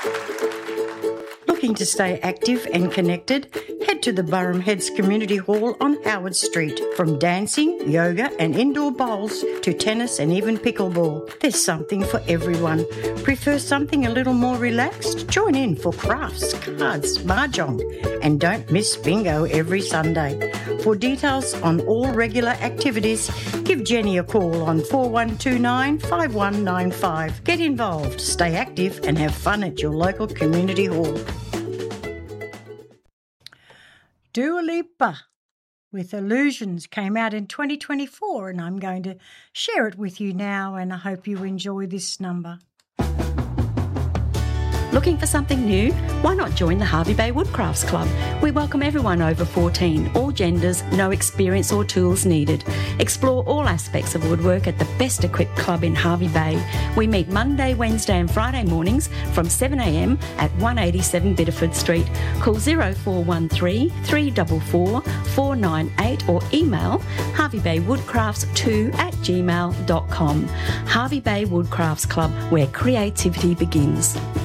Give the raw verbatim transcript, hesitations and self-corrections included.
Looking to stay active and connected? Head to the Burrum Heads Community Hall on Howard Street. From dancing, yoga and indoor bowls to tennis and even pickleball, there's something for everyone. Prefer something a little more relaxed? Join in for crafts, cards, mahjong, and don't miss bingo every Sunday. For details on all regular activities, give Jenny a call on four one two nine, five one nine five. Get involved, stay active and have fun at your local community hall. Dua Lipa with Illusions came out in twenty twenty-four, and I'm going to share it with you now, and I hope you enjoy this number. Looking for something new? Why not join the Hervey Bay Woodcrafts Club? We welcome everyone over fourteen, all genders, no experience or tools needed. Explore all aspects of woodwork at the best equipped club in Hervey Bay. We meet Monday, Wednesday and Friday mornings from seven a m at one eighty-seven Biddeford Street. Call zero four one three, three four four, four nine eight or email harvey bay woodcrafts two at gmail dot com. Hervey Bay Woodcrafts Club, where creativity begins.